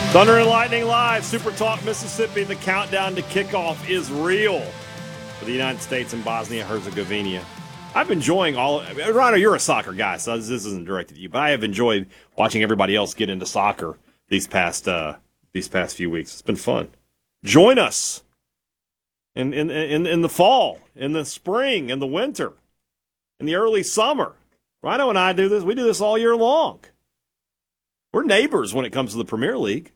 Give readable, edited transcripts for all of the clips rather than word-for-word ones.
Thunder and Lightning Live, Super Talk Mississippi. The countdown to kickoff is real for the United States and Bosnia-Herzegovina. I've enjoying Rhino, you're a soccer guy, so this isn't directed at you, but I have enjoyed watching everybody else get into soccer these past few weeks. It's been fun. Join us in the fall, in the spring, in the winter, in the early summer. Rhino and I do this. We do this all year long. We're neighbors when it comes to the Premier League.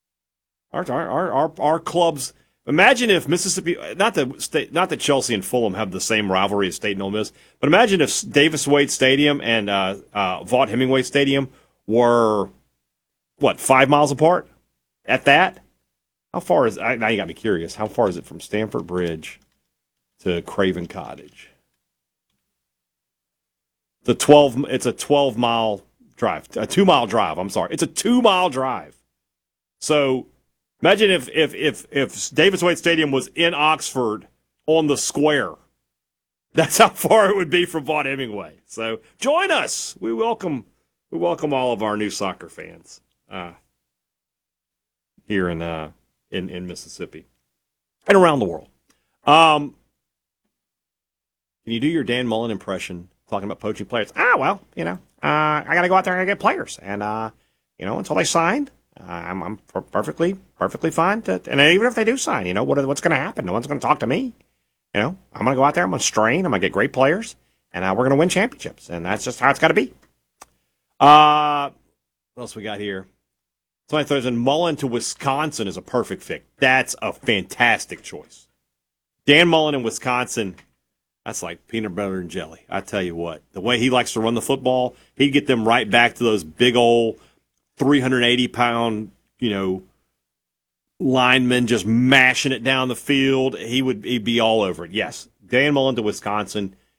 Our clubs. Imagine if Mississippi, not that Chelsea and Fulham have the same rivalry as State and Ole Miss, but imagine if Davis Wade Stadium and Vaught Hemingway Stadium were 5 miles apart? At that, how far is? Now you got me curious. How far is it from Stamford Bridge to Craven Cottage? It's a 12-mile drive, a 2-mile drive. I'm sorry, it's a 2-mile drive. So. Imagine if Davis Wade Stadium was in Oxford on the square. That's how far it would be from Vaught Hemingway. So join us. We welcome all of our new soccer fans here in Mississippi and around the world. Can you do your Dan Mullen impression talking about poaching players? I got to go out there and get players, and until they sign. I'm perfectly fine. And even if they do sign, what's going to happen? No one's going to talk to me. I'm going to go out there. I'm going to strain. I'm going to get great players, and we're going to win championships. And that's just how it's got to be. What else we got here? Somebody throws in Mullen to Wisconsin is a perfect fit. That's a fantastic choice. Dan Mullen in Wisconsin, that's like peanut butter and jelly. I tell you what, the way he likes to run the football, he'd get them right back to those big old 380-pound, linemen just mashing it down the field. He'd be all over it. Yes, Dan Mullen to Wisconsin